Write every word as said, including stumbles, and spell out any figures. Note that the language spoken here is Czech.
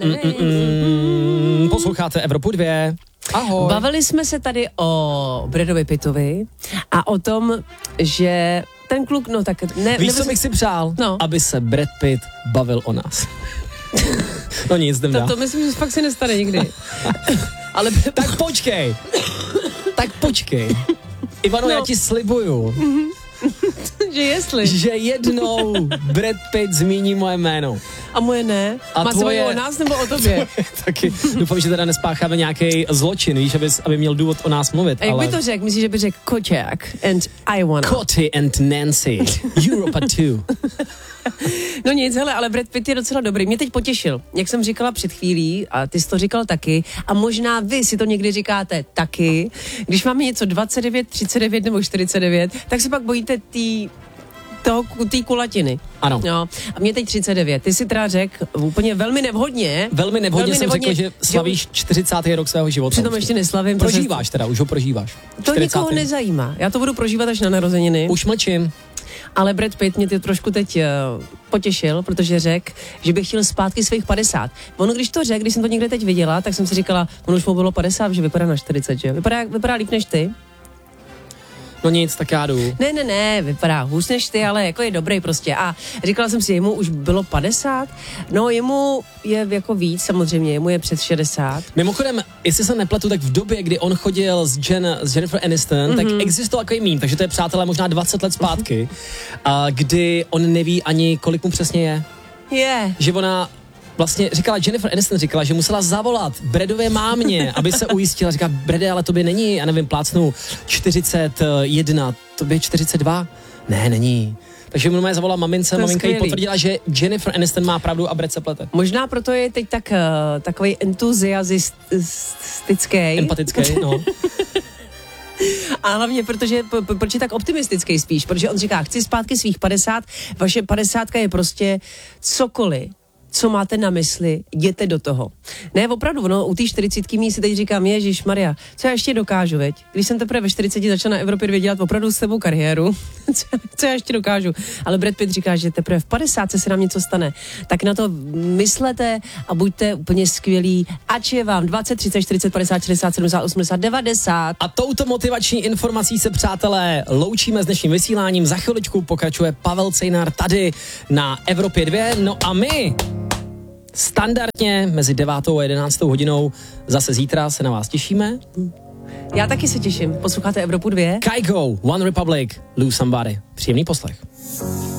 Mm, mm, mm. Posloucháte Evropu dvě. Ahoj. Bavili jsme se tady o Bradovi Pittovi a o tom, že ten kluk, no tak... Ne, Víš, co bych si přál? No. Aby se Brad Pitt bavil o nás. No nic, jdem dál. To, to myslím, že fakt se nestane nikdy. Ale... Tak počkej. Tak počkej. Ivano, no. Já ti slibuju, že jestli. že jednou Brad Pitt zmíní moje jméno. A moje ne? A Má tvoje... se o nás nebo o tobě? Taky doufám, že teda nespácháme nějaký zločin, víš, aby, aby měl důvod o nás mluvit. A jak ale... by to řekl? Myslíš, že by řekl Koťák and I wanna. Koty and Nancy. Europa dva. No nic, hele, ale Brad Pitt je docela dobrý. Mě teď potěšil, jak jsem říkala před chvílí, a ty jsi to říkal taky, a možná vy si to někdy říkáte taky, když máme něco dvacet devět, třicet devět nebo čtyřicet devět, tak se pak bojíte tý, toho, té kulatiny. Ano. No, a mě teď třicet devět. Ty si teda řekl úplně velmi nevhodně. Velmi nevhodně velmi jsem nevhodně, řekl, že slavíš čtyřicátý rok svého života. Přitom ještě neslavím. Prožíváš teda, už ho prožíváš. To čtyřicátý nikoho nezajímá. Já to budu prožívat až na narozeniny. Už mlčím. Ale Brad Pitt mě ty trošku teď uh, potěšil, protože řekl, že by chtěl zpátky svých padesát. Ono, když to řekl, když jsem to někde teď viděla, tak jsem si říkala, on už mu bylo padesát, že vypadá na čtyřicet, že? Vypadá, vypadá líp než ty. No nic, tak já jdu. Ne, ne, ne, vypadá hůř než ty, ale jako je dobrý prostě. A říkala jsem si, jemu už bylo padesát, no jemu je jako víc samozřejmě, jemu je přes šedesát. Mimochodem, jestli se nepletu, tak v době, kdy on chodil s, Jen, s Jennifer Aniston, mm-hmm. tak existoval takový mím, takže to je, přátelé, možná dvacet let zpátky, a kdy on neví ani, kolik mu přesně je. Je. Yeah. Že ona vlastně říkala, Jennifer Aniston říkala, že musela zavolat Bradově mámě, aby se ujistila. Říká, Brade, ale tobě není, já nevím, plácnu čtyřicet jedna, tobě čtyřicet dva? Ne, není. Takže mu normálně zavolala mamince, maminka jí potvrdila, že Jennifer Aniston má pravdu a Brad se plete. Možná proto je teď tak, uh, takový entuziastický. Empatický, no. A hlavně, protože, proč je tak optimistický spíš, protože on říká, chci zpátky svých padesát, vaše padesátka je prostě cokoliv, co máte na mysli, jděte do toho. Ne, opravdu, no, u té čtyřicítky mý si teď říkám, ježišmarja, co já ještě dokážu, veď? Když jsem teprve ve čtyřiceti začala na Evropě dvě dělat opravdu s sebou kariéru, co, co já ještě dokážu? Ale Brad Pitt říká, že teprve v padesátce se nám něco stane. Tak na to myslete a buďte úplně skvělí, ač je vám dvacet, třicet, čtyřicet, padesát, šedesát, sedmdesát, osmdesát, devadesát. A touto motivační informací se, přátelé, loučíme s dnešním vysíláním. Za chviličku pokračuje Pavel Cejnar tady na Evropě dvě. No a my standardně mezi devátou a jedenáctou hodinou zase zítra se na vás těšíme. Já taky se těším. Posloucháte Evropu dvě. Kygo, One Republic, Lose Somebody. Příjemný poslech.